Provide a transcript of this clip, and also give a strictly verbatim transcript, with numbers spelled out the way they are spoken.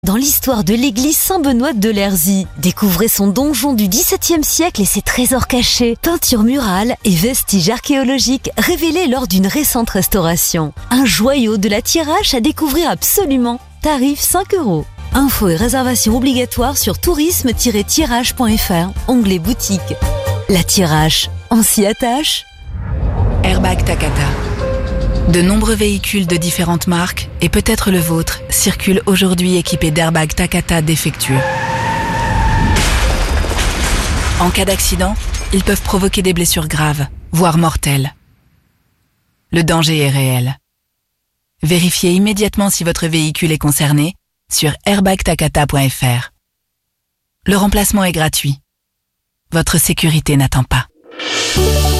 Dans l'histoire de l'église Saint-Benoît de Lerzy, découvrez son donjon du dix-septième siècle et ses trésors cachés, peintures murales et vestiges archéologiques révélés lors d'une récente restauration. Un joyau de la Thiérache à découvrir absolument. Tarif cinq euros. Infos et réservations obligatoires sur tourisme tiret thiérache point f r, onglet boutique. La Thiérache, on s'y attache. Airbag Takata. De nombreux véhicules de différentes marques, et peut-être le vôtre, circulent aujourd'hui équipés d'airbags Takata défectueux. En cas d'accident, ils peuvent provoquer des blessures graves, voire mortelles. Le danger est réel. Vérifiez immédiatement si votre véhicule est concerné sur airbag takata point f r. Le remplacement est gratuit. Votre sécurité n'attend pas.